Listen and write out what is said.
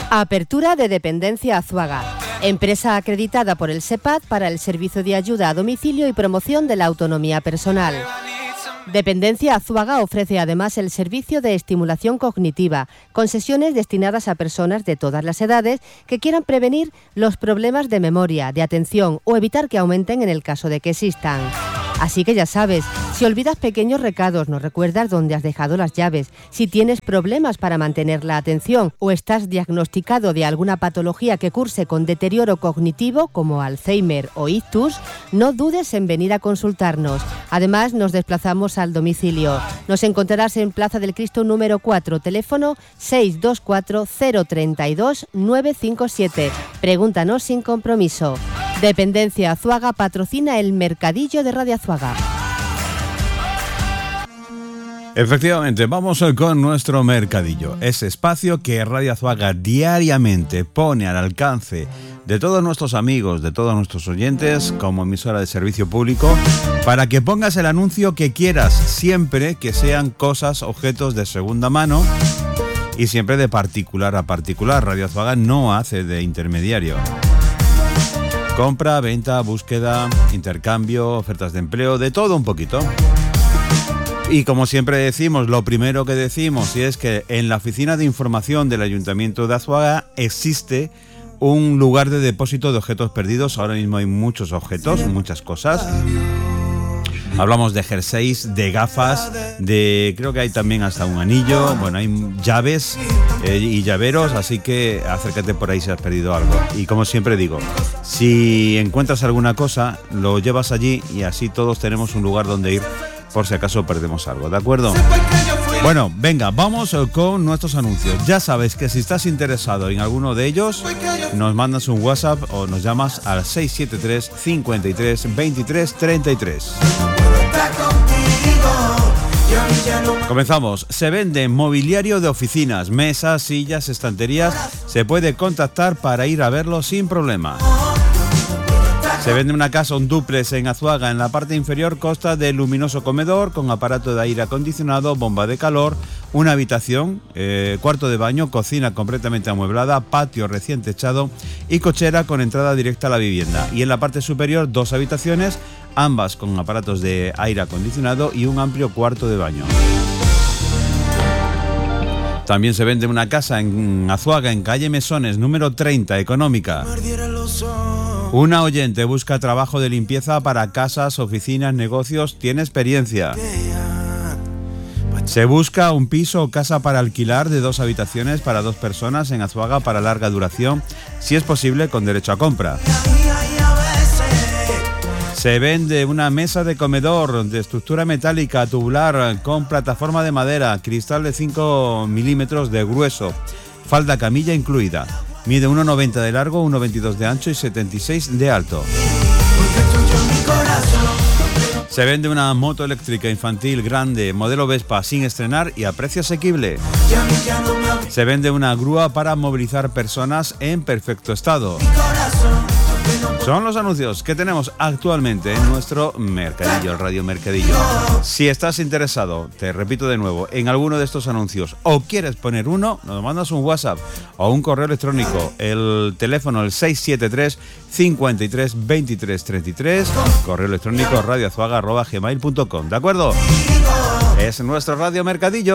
Apertura de Dependencia Azuaga, empresa acreditada por el SEPAD para el servicio de ayuda a domicilio y promoción de la autonomía personal. Dependencia Azuaga ofrece además el servicio de estimulación cognitiva, con sesiones destinadas a personas de todas las edades que quieran prevenir los problemas de memoria, de atención o evitar que aumenten en el caso de que existan. Así que ya sabes, si olvidas pequeños recados, no recuerdas dónde has dejado las llaves, si tienes problemas para mantener la atención o estás diagnosticado de alguna patología que curse con deterioro cognitivo como Alzheimer o ictus, no dudes en venir a consultarnos. Además, nos desplazamos al domicilio. Nos encontrarás en Plaza del Cristo número 4, teléfono 624 032 957. Pregúntanos sin compromiso. Dependencia Azuaga patrocina el Mercadillo de Radio Azuaga. Efectivamente, vamos con nuestro mercadillo, ese espacio que Radio Azuaga diariamente pone al alcance de todos nuestros amigos, de todos nuestros oyentes, como emisora de servicio público, para que pongas el anuncio que quieras, siempre que sean cosas, objetos de segunda mano y siempre de particular a particular. Radio Azuaga no hace de intermediario. Compra, venta, búsqueda, intercambio, ofertas de empleo, de todo un poquito. Y como siempre decimos, lo primero que decimos y es que en la oficina de información del Ayuntamiento de Azuaga existe un lugar de depósito de objetos perdidos. Ahora mismo hay muchos objetos, muchas cosas. Hablamos de jerseys, de gafas, creo que hay también hasta un anillo, bueno, hay llaves y llaveros, así que acércate por ahí si has perdido algo. Y como siempre digo, si encuentras alguna cosa, lo llevas allí y así todos tenemos un lugar donde ir por si acaso perdemos algo, ¿de acuerdo? Bueno, venga, vamos con nuestros anuncios. Ya sabes que si estás interesado en alguno de ellos, nos mandas un WhatsApp o nos llamas al 673 53 23 33. Comenzamos. Se vende mobiliario de oficinas, mesas, sillas, estanterías. Se puede contactar para ir a verlo sin problema. Se vende una casa, un dúplex en Azuaga. En la parte inferior consta de luminoso comedor con aparato de aire acondicionado, bomba de calor, una habitación, cuarto de baño, cocina completamente amueblada, patio recién techado y cochera con entrada directa a la vivienda. Y en la parte superior, dos habitaciones, ambas con aparatos de aire acondicionado y un amplio cuarto de baño. También se vende una casa en Azuaga, en calle Mesones, número 30, económica. Una oyente busca trabajo de limpieza para casas, oficinas, negocios, tiene experiencia. Se busca un piso o casa para alquilar de 2 habitaciones para 2 personas en Azuaga para larga duración, si es posible con derecho a compra. Se vende una mesa de comedor de estructura metálica tubular con plataforma de madera, cristal de 5 milímetros de grueso, falda camilla incluida. Mide 1,90 de largo, 1,22 de ancho y 76 de alto. Se vende una moto eléctrica infantil grande, modelo Vespa, sin estrenar y a precio asequible. Se vende una grúa para movilizar personas en perfecto estado. Son los anuncios que tenemos actualmente en nuestro mercadillo, el Radio Mercadillo. Si estás interesado, te repito de nuevo, en alguno de estos anuncios o quieres poner uno, nos mandas un WhatsApp o un correo electrónico. El teléfono, el 673 53 23 33, correo electrónico radioazuaga@gmail.com. ¿De acuerdo? Es nuestro Radio Mercadillo.